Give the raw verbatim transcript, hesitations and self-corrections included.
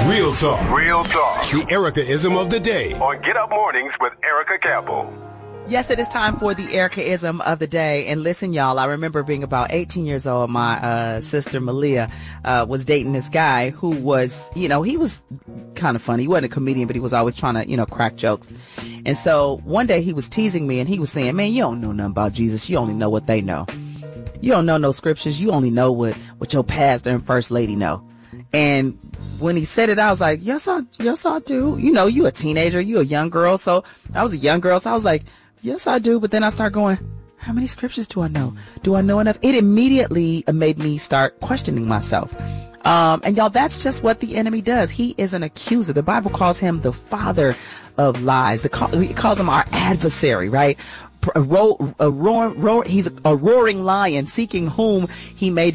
Real talk. Real talk. The Erica-ism of the day. On Get Up Mornings with Erica Campbell. Yes, it is time for the Erica-ism of the day. And listen, y'all, I remember being about eighteen years old. My uh, sister Malia uh, was dating this guy who was, you know, he was kind of funny. He wasn't a comedian, but he was always trying to, you know, crack jokes. And so one day he was teasing me and he was saying, man, you don't know nothing about Jesus. You only know what they know. You don't know no scriptures. You only know what, what your pastor and first lady know. And when he said it, I was like, yes, I, yes, I do. You know, you a teenager, you a young girl. So I was a young girl. So I was like, yes, I do. But then I start going, how many scriptures do I know? Do I know enough? It immediately made me start questioning myself. Um, and y'all, that's just what the enemy does. He is an accuser. The Bible calls him the father of lies. The call, it calls him our adversary, right? A ro- a roar, roar, he's a, a roaring lion seeking whom he may